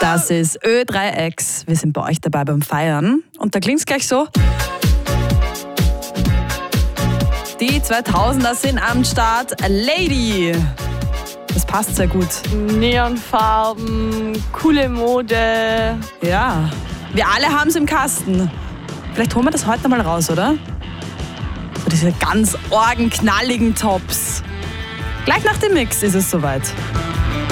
Das ist Ö3X. Wir sind bei euch dabei beim Feiern. Und da klingt es gleich so. Die 2000er sind am Start. Lady. Das passt sehr gut. Neonfarben, coole Mode. Ja, wir alle haben es im Kasten. Vielleicht holen wir das heute mal raus, oder? So diese ganz orgenknalligen Tops. Gleich nach dem Mix ist es soweit.